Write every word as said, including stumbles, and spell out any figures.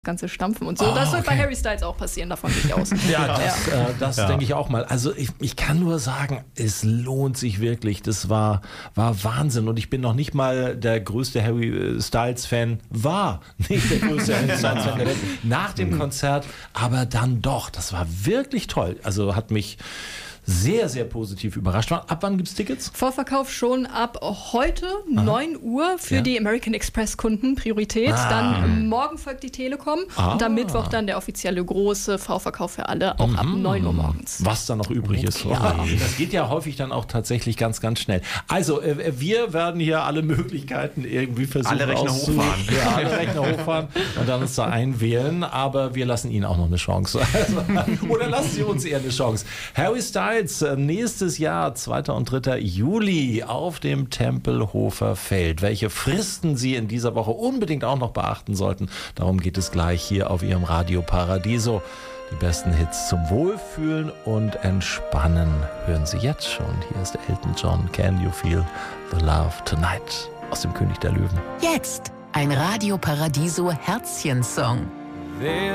Ganze Stampfen und so. Oh, das wird okay. bei Harry Styles auch passieren, davon gehe ich aus. Ja, das, Ja. äh, das Ja. denke ich auch mal. Also ich, ich kann nur sagen, es lohnt sich wirklich. Das war, war Wahnsinn. Und ich bin noch nicht mal der größte Harry Styles-Fan. War nicht der größte Harry Styles-Fan der Welt. Nach dem Konzert, aber dann doch. Das war wirklich toll. Also hat mich sehr, sehr positiv überrascht. Ab wann gibt es Tickets? Vorverkauf schon ab heute, neun Uhr für Ja. die American Express-Kunden, Priorität. Ah. Dann morgen folgt die Telekom Ah. und am Mittwoch dann der offizielle große Vorverkauf für alle, auch ab neun Uhr morgens. Was da noch übrig ist. Okay. Ja, das geht ja häufig dann auch tatsächlich ganz, ganz schnell. Also, äh, wir werden hier alle Möglichkeiten irgendwie versuchen. Alle Rechner auszu- hochfahren. Ja, alle Rechner hochfahren und dann uns da einwählen. Aber wir lassen Ihnen auch noch eine Chance. Also, oder lassen Sie uns eher eine Chance. Harry Styles, äh, nächstes Jahr, zweiter und dritter Juli auf dem Tempelhofer Feld. Welche Fristen Sie in dieser Woche unbedingt auch noch beachten sollten, darum geht es gleich hier auf Ihrem Radio Paradiso. Die besten Hits zum Wohlfühlen und Entspannen hören Sie jetzt schon. Hier ist Elton John, Can You Feel the Love Tonight aus dem König der Löwen. Jetzt ein Radio Paradiso Herzchen-Song.